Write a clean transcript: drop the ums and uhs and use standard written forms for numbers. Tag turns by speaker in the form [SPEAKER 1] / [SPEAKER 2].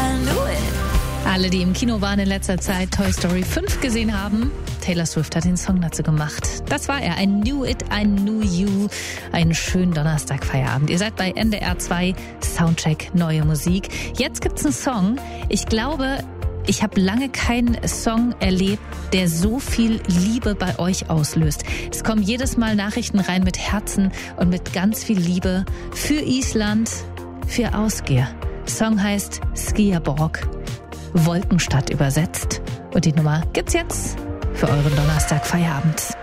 [SPEAKER 1] Alle, die im Kino waren in letzter Zeit, Toy Story 5 gesehen haben, Taylor Swift hat den Song dazu gemacht. Das war er, I Knew It, I Knew You. Einen schönen Donnerstag-Feierabend. Ihr seid bei NDR 2, Soundcheck, neue Musik. Jetzt gibt's einen Song. Ich glaube, ich habe lange keinen Song erlebt, der so viel Liebe bei euch auslöst. Es kommen jedes Mal Nachrichten rein mit Herzen und mit ganz viel Liebe für Island, für Ausgehr. Song heißt Skierborg, Wolkenstadt übersetzt. Und die Nummer gibt's jetzt für euren Donnerstag-Feierabend.